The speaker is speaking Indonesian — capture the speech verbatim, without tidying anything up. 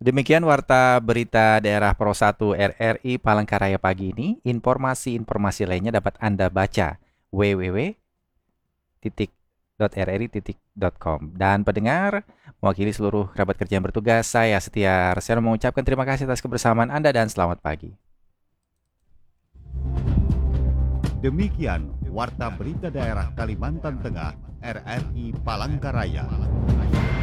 Demikian warta berita daerah Pro satu R R I Palangkaraya pagi ini. Informasi-informasi lainnya dapat Anda baca w w w titik r r i titik com. Dan pendengar, mewakili seluruh kerabat kerja yang bertugas, saya Setia Reseno mengucapkan terima kasih atas kebersamaan Anda dan selamat pagi. Demikian warta berita daerah Kalimantan Tengah R R I Palangkaraya.